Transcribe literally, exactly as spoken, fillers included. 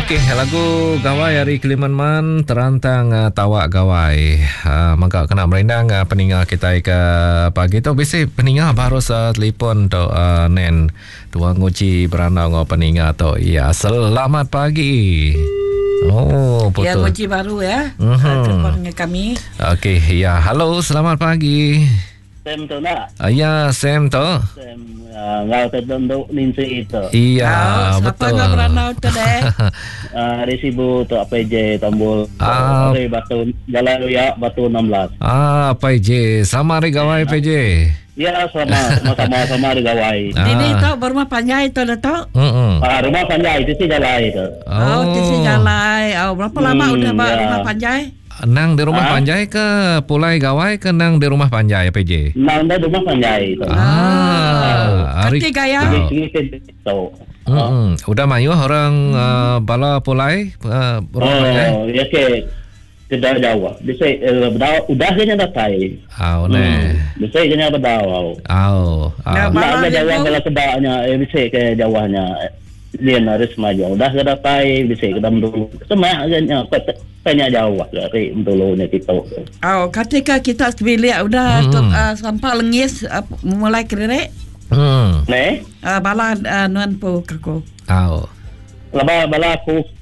Okey, lagu Gawai dari Kilimantan terantang uh, Tawak Gawai. Uh, maka kena merindang uh, peninggal kita ke pagi tu. Bisi peninggal baru uh, telefon tu uh, Nen tuang nguci berana ngau peninggal tu. Ya, selamat pagi. Oh, betul. Ya, nguci baru ya. Mm-hmm. Uh, telefonnya kami. Okey, ya, halo, selamat pagi. Sam tu nak? Uh, ya, Sam tu. Sam uh, ngau tertunduk ninsi itu. Iya, oh, betul. Siapa ngau beranau tu deh? Uh, resibu tu apa je tombol. Ah. Hari batu Jalan Raya Batu enam belas. Ah, P J. Sama hari Gawai P J. Ya, sama sama sama di Gawai. Ah. Ini tau berumah panjai tu dah tau. Mm-mm. Ah, rumah Panjai itu sih jalan itu. Oh, oh di Galai. Oh, berapa lama Hmm, udah ba- ya. rumah panjai? Nang di rumah Ah? Panjai ke Pulai Gawai ke nang di rumah Panjai P J? Nah, anda rumah Panjai itu. Ah, hari Ketiga ya. Oh. Ini itu. Mm-mm. Udah mayu orang uh, bala Pulai uh, rumah Panjai. Oh, ya ke tidak jauh. Bisa uh, berdaw, udah kena datai. Au ne. Bisa kena berdaw. Au. Nah, Au. Bala Nah, ada dia jawab tu? kalau kedaknya, eh, bisa ke jawahnya. Dia harus maju. Udah ke datai, bisa ke dalam dulu. Semua agaknya banyak jawab dari dulunya kita. Oh, ketika kita bilik udah Hmm. tu, uh, sampah lengis uh, mulai kerek. Hmm. Ne? Uh, bala uh, nuan pu kako. Au. Laba bala aku